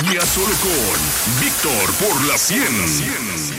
Y a solo con Víctor por la 100.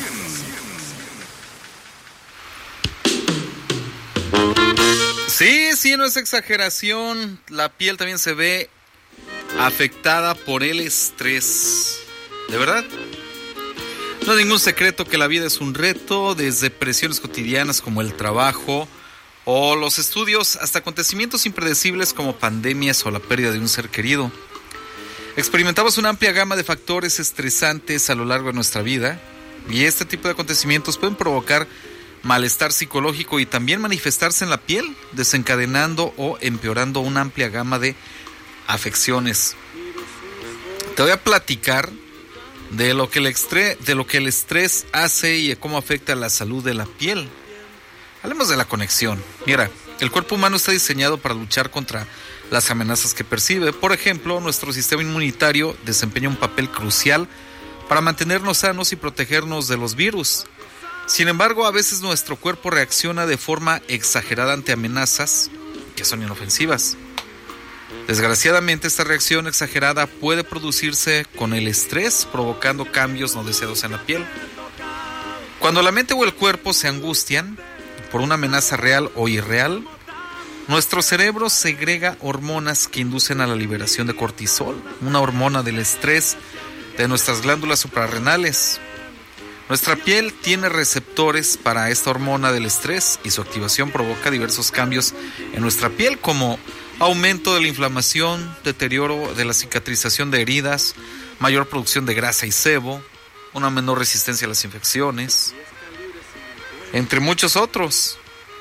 Sí, no es exageración. La piel también se ve afectada por el estrés. ¿De verdad? No es ningún secreto que la vida es un reto, desde presiones cotidianas como el trabajo o los estudios hasta acontecimientos impredecibles como pandemias o la pérdida de un ser querido. Experimentamos una amplia gama de factores estresantes a lo largo de nuestra vida y este tipo de acontecimientos pueden provocar malestar psicológico y también manifestarse en la piel, desencadenando o empeorando una amplia gama de afecciones. Te voy a platicar de lo que el estrés hace y de cómo afecta la salud de la piel. Hablemos de la conexión. Mira, el cuerpo humano está diseñado para luchar contra las amenazas que percibe. Por ejemplo, nuestro sistema inmunitario desempeña un papel crucial para mantenernos sanos y protegernos de los virus. Sin embargo, a veces nuestro cuerpo reacciona de forma exagerada ante amenazas que son inofensivas. Desgraciadamente, esta reacción exagerada puede producirse con el estrés, provocando cambios no deseados en la piel. Cuando la mente o el cuerpo se angustian por una amenaza real o irreal, nuestro cerebro segrega hormonas que inducen a la liberación de cortisol, una hormona del estrés de nuestras glándulas suprarrenales. Nuestra piel tiene receptores para esta hormona del estrés y su activación provoca diversos cambios en nuestra piel, como aumento de la inflamación, deterioro de la cicatrización de heridas, mayor producción de grasa y sebo, una menor resistencia a las infecciones, entre muchos otros.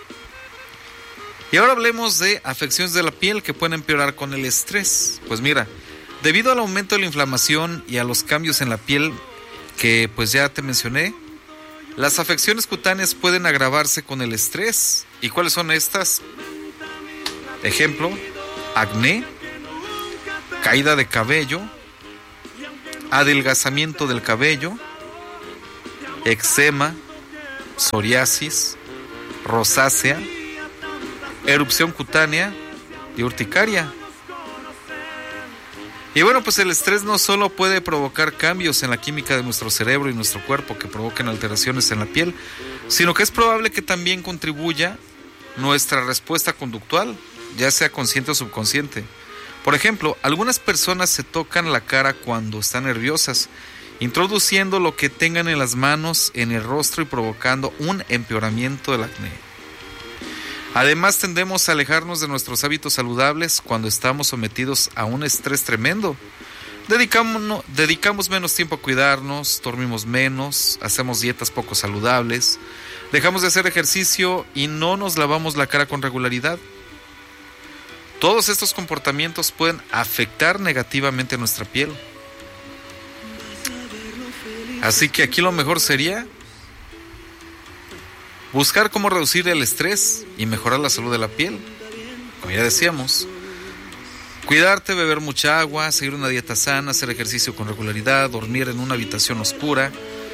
Y ahora hablemos de afecciones de la piel que pueden empeorar con el estrés. Pues mira, debido al aumento de la inflamación y a los cambios en la piel que pues ya te mencioné, las afecciones cutáneas pueden agravarse con el estrés. ¿Y cuáles son estas? Ejemplo, acné, caída de cabello, adelgazamiento del cabello, eczema, psoriasis, rosácea, erupción cutánea y urticaria. Y bueno, pues el estrés no solo puede provocar cambios en la química de nuestro cerebro y nuestro cuerpo que provoquen alteraciones en la piel, sino que es probable que también contribuya nuestra respuesta conductual, ya sea consciente o subconsciente. Por ejemplo, algunas personas se tocan la cara cuando están nerviosas, introduciendo lo que tengan en las manos en el rostro y provocando un empeoramiento del acné. Además, tendemos a alejarnos de nuestros hábitos saludables cuando estamos sometidos a un estrés tremendo. Dedicamos menos tiempo a cuidarnos, dormimos menos, hacemos dietas poco saludables, dejamos de hacer ejercicio y no nos lavamos la cara con regularidad. Todos estos comportamientos pueden afectar negativamente nuestra piel. Así que aquí lo mejor sería buscar cómo reducir el estrés y mejorar la salud de la piel. Como ya decíamos, cuidarte, beber mucha agua, seguir una dieta sana, hacer ejercicio con regularidad, dormir en una habitación oscura,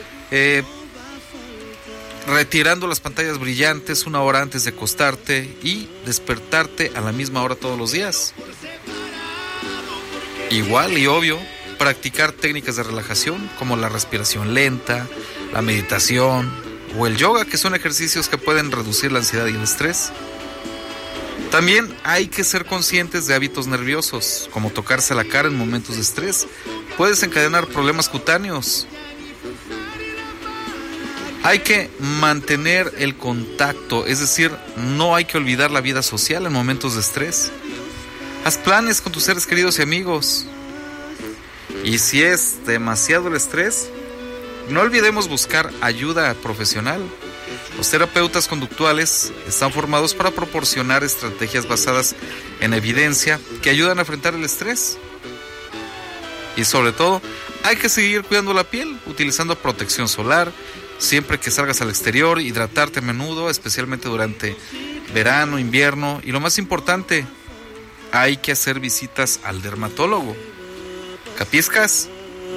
retirando las pantallas brillantes 1 hora antes de acostarte y despertarte a la misma hora todos los días. Igual y obvio, practicar técnicas de relajación como la respiración lenta, la meditación o el yoga, que son ejercicios que pueden reducir la ansiedad y el estrés. También hay que ser conscientes de hábitos nerviosos, como tocarse la cara en momentos de estrés. Puede desencadenar problemas cutáneos. Hay que mantener el contacto, es decir, no hay que olvidar la vida social en momentos de estrés. Haz planes con tus seres queridos y amigos. Y si es demasiado el estrés, no olvidemos buscar ayuda profesional. Los terapeutas conductuales están formados para proporcionar estrategias basadas en evidencia que ayudan a enfrentar el estrés. Y sobre todo, hay que seguir cuidando la piel, utilizando protección solar, siempre que salgas al exterior, hidratarte a menudo, especialmente durante verano, invierno. Y lo más importante, hay que hacer visitas al dermatólogo. ¿Capiscas?